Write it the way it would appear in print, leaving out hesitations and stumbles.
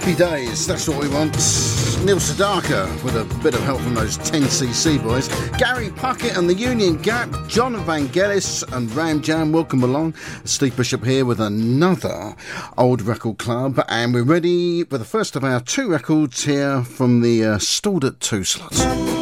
Happy days, that's what we want. Neil Sedaka with a bit of help from those 10cc boys. Gary Puckett and the Union Gap, John Vangelis and Ram Jam, welcome along. Steve Bishop here with another Old Record Club, and we're ready for the first of our two records here from the Stalled at 2 slot.